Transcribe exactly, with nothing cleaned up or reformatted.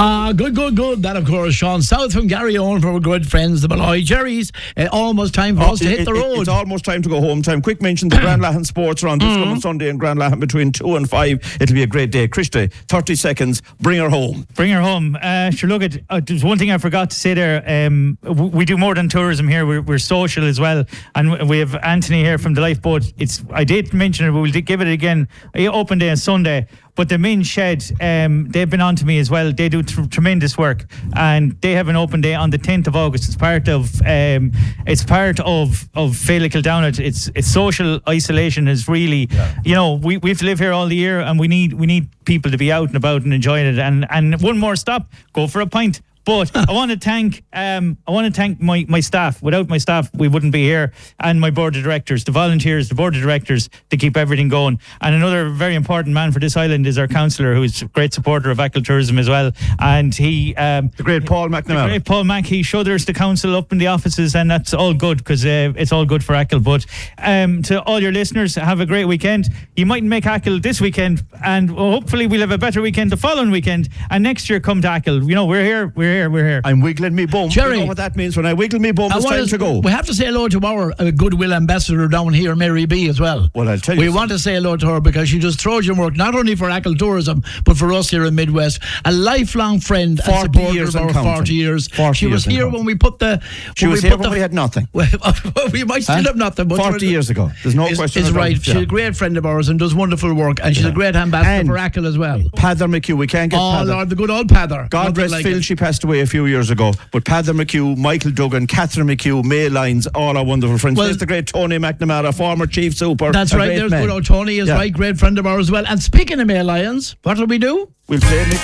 Ah, good, good, good. That, of course, Sean South from Gary Owen from our good friends, the Malloy Cherries. Uh, almost time for Oh, us to it, hit the it, road. It's almost time to go home time. Quick mention the Grand Lahan Sports Round this mm-hmm. coming Sunday in Grand Lahan between two and five. It'll be a great day. Christy, thirty seconds. Bring her home. Bring her home. Uh, sure, look, at, uh, there's one thing I forgot to say there. Um, w- we do more than tourism here. We're, we're social as well. And we have Anthony here from the Lifeboat. It's I did mention it, but we'll give it again. Open day on Sunday. But the Min Shed, um, they've been on to me as well. They do tr- tremendous work, and they have an open day on the tenth of August. It's part of um, it's part of of Féile Kildownit. It's it's social isolation is really, yeah. you know, we we have to live here all the year, and we need we need people to be out and about and enjoying it. And and one more stop, go for a pint. But I want to thank um, I want to thank my, my staff. Without my staff, we wouldn't be here. And my board of directors, the volunteers, the board of directors to keep everything going. And another very important man for this island is our councillor, who is a great supporter of Achill Tourism as well. And he... Um, the great Paul McNamara. The great Paul Mac. He shudders the council up in the offices, and that's all good because uh, it's all good for Achill. But um, to all your listeners, have a great weekend. You mightn't make Achill this weekend, and hopefully we'll have a better weekend the following weekend. And next year, come to Achill. You know, we're here, we're here, we're here. I'm wiggling me bum. Jerry, you know what that means? When I wiggle me bum, it's time to go. We have to say hello to our uh, goodwill ambassador down here, Mary B, as well. Well, I'll tell you. We something. want to say hello to her because she does Trojan work, not only for Achill Tourism, but for us here in Midwest. A lifelong friend and supporter years of our counting. forty years. forty she was years here when we put the... She was we here put when the, we had nothing. Well, we might still huh? have nothing. But forty years ago. There's no is, question is about right. it. She's yeah. a great friend of ours and does wonderful work. And she's yeah. a great ambassador and for Achill as well. Pather McHugh. We can't get Oh, Pather. Lord, the good old Pather. God Nothing rest like Phil, it. she passed away a few years ago. But Pather McHugh, Michael Duggan, Catherine McHugh, May Lyons, all our wonderful friends. Well, there's the great Tony McNamara, former chief super. That's right. There's man. good old Tony is yeah. right, great friend of ours as well. And speaking of May Lyons, what will we do? We'll play